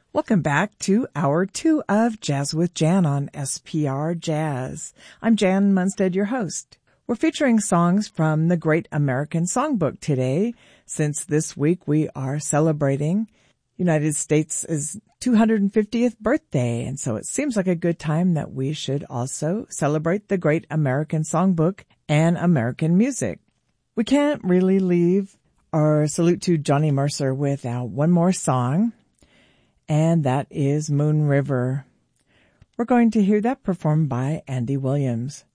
Welcome back to Hour 2 of Jazz with Jan on SPR Jazz. I'm Jan Munstead, your host. We're featuring songs from the Great American Songbook today, since this week we are celebrating United States' 250th birthday, and so it seems like a good time that we should also celebrate the Great American Songbook and American music. We can't really leave our salute to Johnny Mercer without one more song, and that is Moon River. We're going to hear that performed by Andy Williams.